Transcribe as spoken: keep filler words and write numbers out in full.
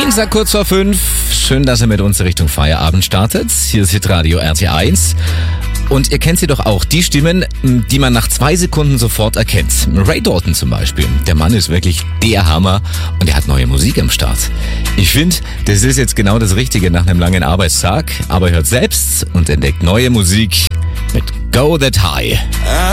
Dienstag kurz vor fünf. Schön, dass ihr mit uns Richtung Feierabend startet. Hier ist Hitradio R T eins. Und ihr kennt sie doch auch, die Stimmen, die man nach zwei Sekunden sofort erkennt. Ray Dalton zum Beispiel. Der Mann ist wirklich der Hammer und er hat neue Musik am Start. Ich finde, das ist jetzt genau das Richtige nach einem langen Arbeitstag. Aber hört selbst und entdeckt neue Musik mit Go That High.